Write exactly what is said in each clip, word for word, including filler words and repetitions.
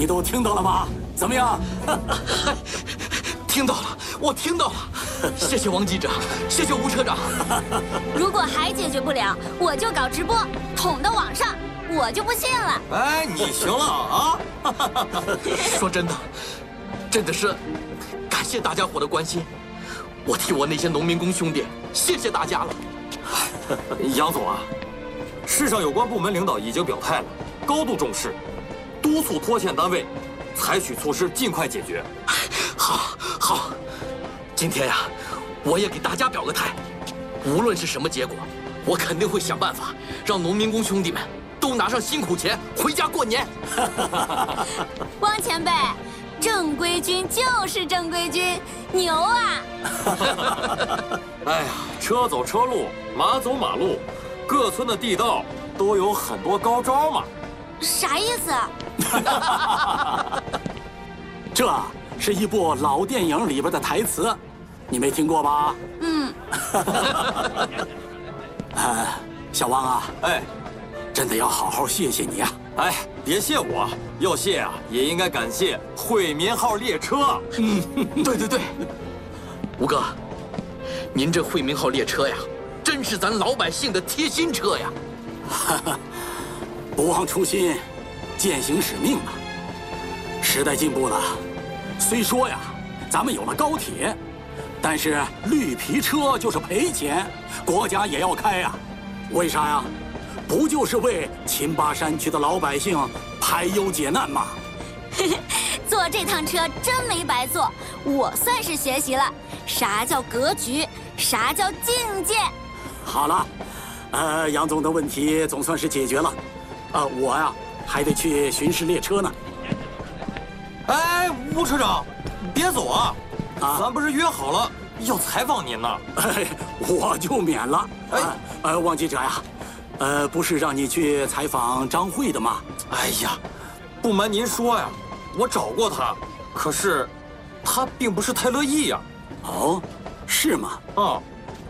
你都听到了吗？怎么样？ 听到了，我听到了。谢谢王记者，谢谢吴车长。 如果还解决不了，我就搞直播，捅到网上，我就不信了。 哎，你行了啊！ 说真的，真的是感谢大家伙的关心。我替我那些农民工兄弟谢谢大家了。 杨总啊，市上有关部门领导已经表态了，高度重视，督促拖欠单位采取措施，尽快解决。 好，好，今天呀，我也给大家表个态，无论是什么结果，我肯定会想办法让农民工兄弟们都拿上辛苦钱回家过年。 汪前辈，正规军就是正规军，牛啊！ 哎呀，车走车路，马走马路，各村的地道都有很多高招嘛。 啥意思？ 这是一部老电影里边的台词，你没听过吧？ 嗯。 呃，小汪啊， 哎， 真的要好好谢谢你啊！ 哎，别谢我，要谢啊，也应该感谢惠民号列车。 嗯，对对对，吴哥，您这惠民号列车呀，真是咱老百姓的贴心车呀！ 不忘初心，践行使命啊！时代进步了，虽说呀，咱们有了高铁，但是绿皮车就是赔钱，国家也要开呀。为啥呀？不就是为秦巴山区的老百姓排忧解难吗？ 坐这趟车真没白坐，我算是学习了啥叫格局，啥叫境界。 好了，呃，杨总的问题总算是解决了，呃，我呀还得去巡视列车呢。 哎，吴车长，别走啊！ 啊， 咱不是约好了要采访您呢？ 哎，我就免了。哎，呃，汪记者呀。呃，不是让你去采访张慧的吗？ 哎呀，不瞒您说呀，我找过他，可是他并不是太乐意呀。 哦，是吗？ 啊，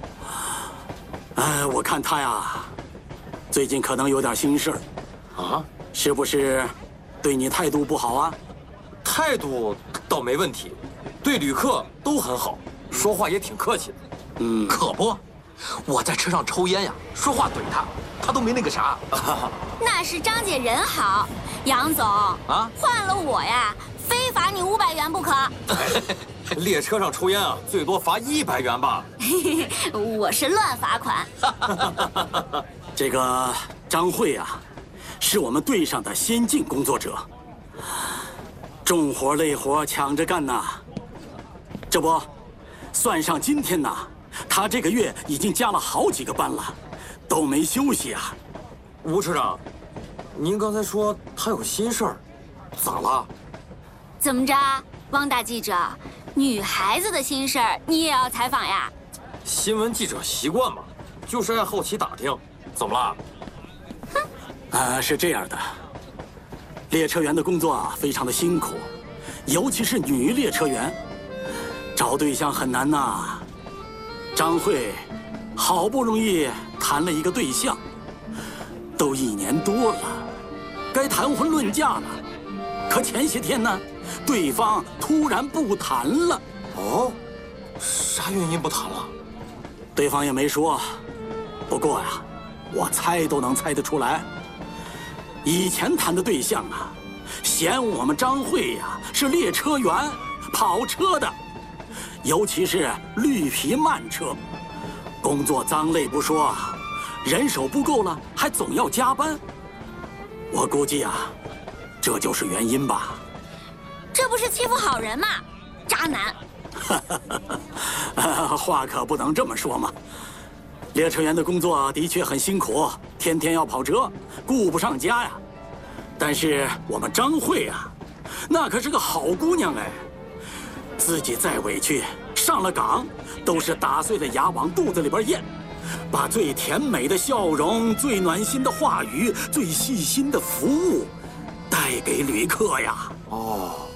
哎，我看他呀，最近可能有点心事儿。 啊？ 是不是对你态度不好啊？ 态度倒没问题，对旅客都很好，说话也挺客气的。 嗯， 可不，我在车上抽烟呀，说话怼他。他都没那个啥， 那是张姐人好，杨总啊，换了我呀，非罚你五百元不可。 列车上抽烟啊，最多罚一百元吧。 我是乱罚款。 这个张慧啊，是我们队上的先进工作者，重活累活抢着干呐。这不，算上今天呐，他这个月已经加了好几个班了。都没休息啊！ 吴车长，您刚才说他有心事儿，咋了？ 怎么着，汪大记者，女孩子的心事儿你也要采访呀？ 新闻记者习惯嘛，就是爱好奇打听。怎么了？ 哼！ 呃，是这样的，列车员的工作啊非常的辛苦，尤其是女列车员，找对象很难呐。张慧好不容易谈了一个对象，都一年多了，该谈婚论嫁了。可前些天呢，对方突然不谈了。 哦，啥原因不谈了？ 对方也没说。不过呀，我猜都能猜得出来。以前谈的对象啊，嫌我们张慧呀是列车员，跑车的，尤其是绿皮慢车。工作脏累不说，人手不够了，还总要加班。我估计啊，这就是原因吧。 这不是欺负好人吗？渣男！ 话可不能这么说嘛。列车员的工作的确很辛苦，天天要跑车，顾不上家呀。但是我们张慧啊，那可是个好姑娘哎，自己再委屈，上了岗都是打碎了牙往肚子里边咽，把最甜美的笑容、最暖心的话语、最细心的服务带给旅客呀。 哦，